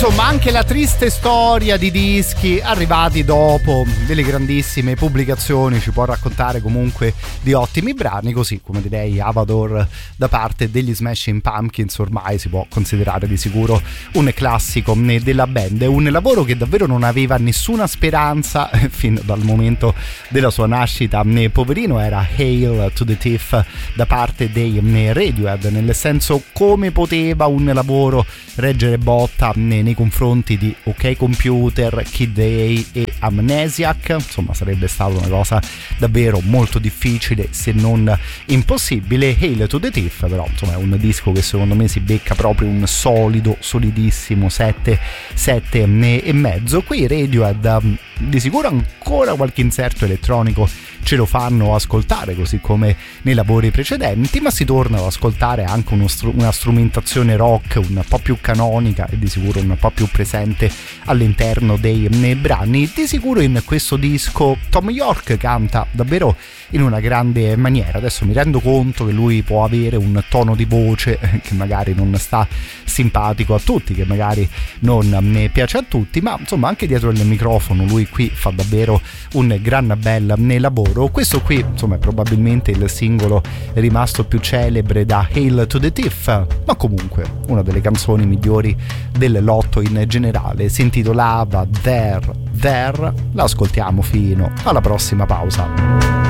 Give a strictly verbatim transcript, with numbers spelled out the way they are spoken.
Insomma, anche la triste storia di dischi arrivati dopo delle grandissime pubblicazioni ci può raccontare comunque di ottimi brani, così come direi Avador da parte degli Smashing Pumpkins ormai si può considerare di sicuro un classico della band. È un lavoro che davvero non aveva nessuna speranza fin dal momento della sua nascita, poverino. Era Hail to the Thief da parte dei Radiohead, nel senso, come poteva un lavoro reggere botta nei confronti di OK Computer, Kid A e Amnesiac? Insomma, sarebbe stata una cosa davvero molto difficile, se non impossibile. Hail to the Thief però insomma è un disco che secondo me si becca proprio un solido, solidissimo sette, sette e mezzo. Qui Radiohead di sicuro ancora qualche inserto elettronico ce lo fanno ascoltare, così come nei lavori precedenti, ma si torna ad ascoltare anche uno str- una strumentazione rock un po' più canonica e di sicuro un po' più presente all'interno dei brani. Di sicuro in questo disco Thom Yorke canta davvero in una grande maniera. Adesso mi rendo conto che lui può avere un tono di voce che magari non sta simpatico a tutti, che magari non ne piace a tutti, ma insomma anche dietro il microfono lui qui fa davvero un gran bel lavoro. Questo qui insomma è probabilmente il singolo rimasto più celebre da Hail to the Thief, ma comunque una delle canzoni migliori del lotto in generale. Si intitolava There, There. La ascoltiamo fino alla prossima pausa.